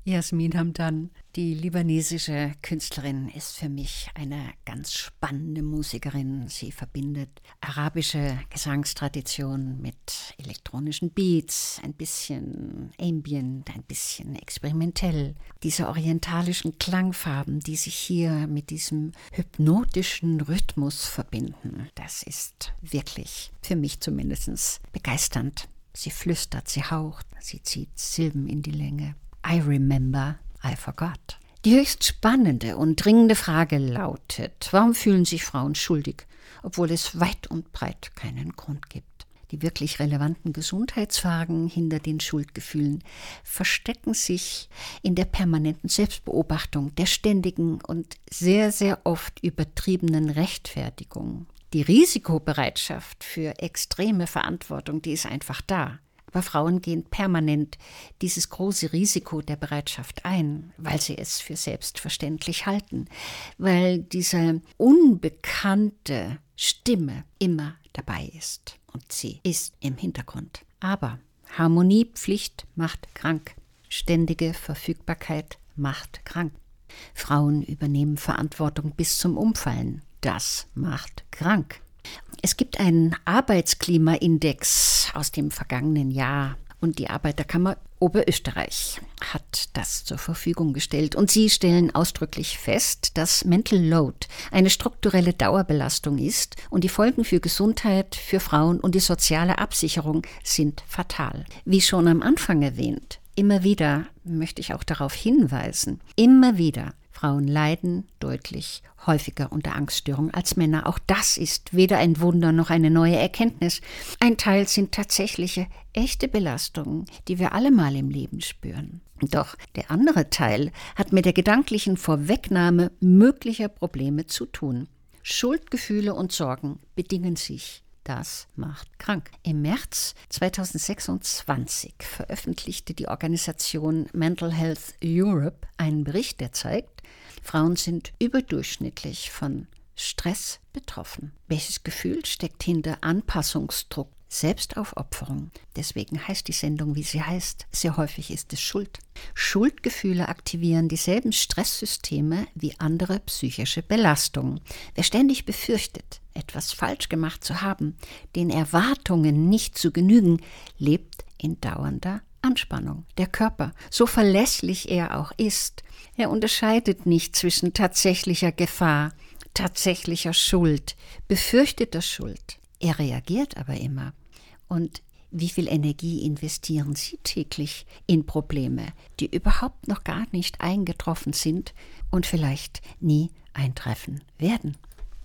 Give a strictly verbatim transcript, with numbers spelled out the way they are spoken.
Yasmin Hamdan, die libanesische Künstlerin, ist für mich eine ganz spannende Musikerin. Sie verbindet arabische Gesangstradition mit elektronischen Beats, ein bisschen ambient, ein bisschen experimentell. Diese orientalischen Klangfarben, die sich hier mit diesem hypnotischen Rhythmus verbinden, das ist wirklich, für mich zumindest, begeisternd. Sie flüstert, sie haucht, sie zieht Silben in die Länge. I remember, I forgot. Die höchst spannende und dringende Frage lautet, warum fühlen sich Frauen schuldig, obwohl es weit und breit keinen Grund gibt? Die wirklich relevanten Gesundheitsfragen hinter den Schuldgefühlen verstecken sich in der permanenten Selbstbeobachtung, der ständigen und sehr, sehr oft übertriebenen Rechtfertigung. Die Risikobereitschaft für extreme Verantwortung, die ist einfach da. Aber Frauen gehen permanent dieses große Risiko der Bereitschaft ein, weil sie es für selbstverständlich halten, weil diese unbekannte Stimme immer dabei ist und sie ist im Hintergrund. Aber Harmoniepflicht macht krank, ständige Verfügbarkeit macht krank. Frauen übernehmen Verantwortung bis zum Umfallen, das macht krank. Es gibt einen Arbeitsklimaindex aus dem vergangenen Jahr und die Arbeiterkammer Oberösterreich hat das zur Verfügung gestellt. Und sie stellen ausdrücklich fest, dass Mental Load eine strukturelle Dauerbelastung ist und die Folgen für Gesundheit, für Frauen und die soziale Absicherung sind fatal. Wie schon am Anfang erwähnt, immer wieder möchte ich auch darauf hinweisen, immer wieder Frauen leiden deutlich häufiger unter Angststörungen als Männer. Auch das ist weder ein Wunder noch eine neue Erkenntnis. Ein Teil sind tatsächliche, echte Belastungen, die wir alle mal im Leben spüren. Doch der andere Teil hat mit der gedanklichen Vorwegnahme möglicher Probleme zu tun. Schuldgefühle und Sorgen bedingen sich. Das macht krank. Im März zweitausendsechsundzwanzig veröffentlichte die Organisation Mental Health Europe einen Bericht, der zeigt, Frauen sind überdurchschnittlich von Stress betroffen. Welches Gefühl steckt hinter Anpassungsdruck, Selbstaufopferung? Deswegen heißt die Sendung, wie sie heißt. Sehr häufig ist es Schuld. Schuldgefühle aktivieren dieselben Stresssysteme wie andere psychische Belastungen. Wer ständig befürchtet, etwas falsch gemacht zu haben, den Erwartungen nicht zu genügen, lebt in dauernder Anspannung. Der Körper, so verlässlich er auch ist, er unterscheidet nicht zwischen tatsächlicher Gefahr, tatsächlicher Schuld, befürchteter Schuld. Er reagiert aber immer. Und wie viel Energie investieren Sie täglich in Probleme, die überhaupt noch gar nicht eingetroffen sind und vielleicht nie eintreffen werden?